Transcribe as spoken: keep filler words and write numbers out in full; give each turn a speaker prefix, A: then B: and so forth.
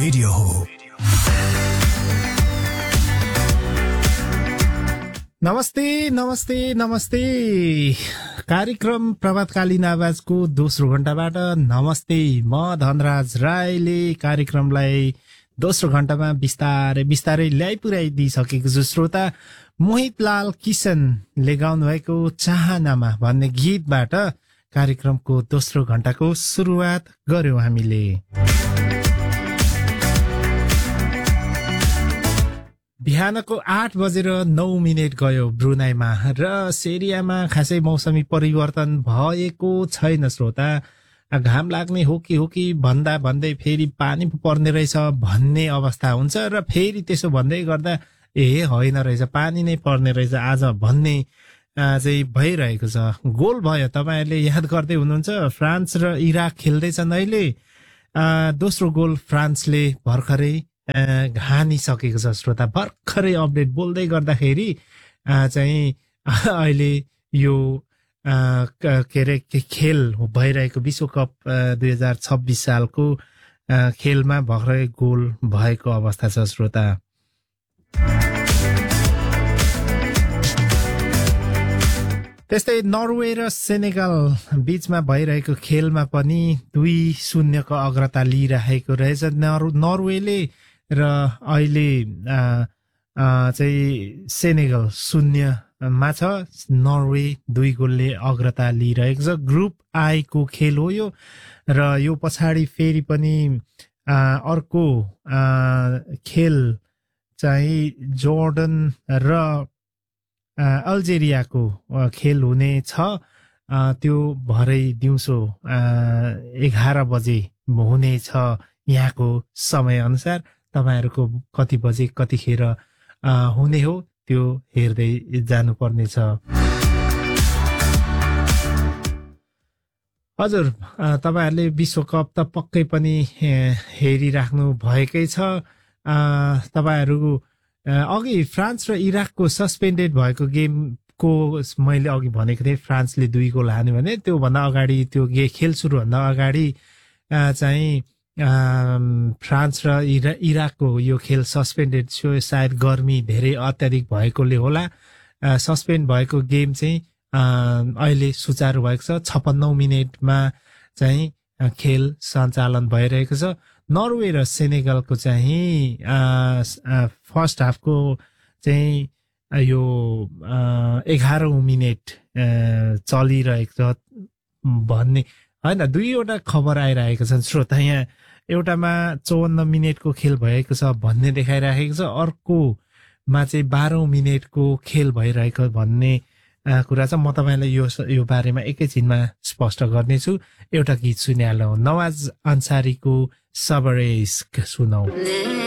A: Radio हो।
B: नमस्ते नमस्ते नमस्ते कार्यक्रम प्रभातकालीन आवाजको दोस्रो घण्टाबाट नमस्ते। म धनराज राईले कार्यक्रमलाई दोस्रो घण्टामा बिस्तारै बिस्तारै ल्याइ पुर्याइदिइसकेको छु। श्रोता मोहित लाल किशनले गाउनु भएको चाहनामा भन्ने गीतबाट कार्यक्रमको दोस्रो घण्टाको सुरुवात गर्यौं हामीले। बिहानको आठ बजेर नौ मिनट गयो ब्रुनाईमा र सेरियामा खासै मौसमी परिवर्तन भएको छैन। श्रोता घाम लाग्ने हो कि हो कि भन्दा भन्दै फेरि पानी पर्ने रहेछ भन्ने अवस्था हुन्छ र फेरि त्यसो भन्दै गर्दा ए होइन रहेछ पानी नै पर्ने रहेछ आज भन्ने चाहिँ भइरहेको छ। गोल भयो, तपाईँहरूले याद गर्दै हुनुहुन्छ फ्रान्स र इराक खेल्दैछन् अहिले। दोस्रो गोल फ्रान्सले भर्खरै घानिसकेको छ। श्रोता भर्खरै अपडेट बोल्दै गर्दाखेरि चाहिँ अहिले यो के अरे खेल भइरहेको विश्वकप दुई हजार छब्बिस सालको खेलमा भर्खरै गोल भएको अवस्था छ। श्रोता त्यस्तै नर्वे र सेनेगल बीचमा भइरहेको खेलमा पनि दुई शून्यको अग्रता लिइरहेको रहेछ नर्वेले र अहिले चाहिँ सेनेगल शून्यमा छ। नर्वे दुई गोलले अग्रता लिइरहेको छ। ग्रुप आई को खेल हो यो र यो पछाडि फेरि पनि अर्को खेल चाहिँ जोर्डन र अल्जेरियाको खेल हुने छ। त्यो भरै दिउँसो एघार बजे हुनेछ यहाँको समय अनुसार। तपाईहरूको कति बजे कतिखेर हुने हो त्यो हेर्दै जानुपर्नेछ। हजुर तपाईहरूले विश्वकप त पक्कै पनि हेरिराख्नु भएकै छ। तपाईहरू अघि फ्रान्स र इराकको सस्पेन्डेड भएको गेमको मैले अघि भनेको थिएँ फ्रान्सले दुई गोल हान्यो भने त्योभन्दा अगाडि त्यो गे खेल सुरुभन्दा अगाडि चाहिँ फ्रान्स र इरा इराकको यो खेल सस्पेन्डेड थियो। सायद गर्मी धेरै अत्याधिक भएकोले होला सस्पेन्ड भएको गेम चाहिँ अहिले सुचारू भएको छ। छप्पन्नौ मिनटमा चाहिँ खेल सञ्चालन भइरहेको छ। नर्वे र सेनेगलको चाहिँ फर्स्ट हाफको चाहिँ यो एघारौँ मिनट चलिरहेको छ भन्ने होइन, दुईवटा खबर आइरहेको छ। श्रोता यहाँ एउटामा चौवन्न मिनटको खेल भएको छ भन्ने देखाइरहेको छ, अर्कोमा चाहिँ बाह्रौँ मिनटको खेल भइरहेको भन्ने कुरा छ। म तपाईँलाई यो यो बारेमा एकैछिनमा स्पष्ट गर्नेछु। एउटा गीत सुनिहालौँ, नवाज अन्सारीको सबरेस्क सुनौ।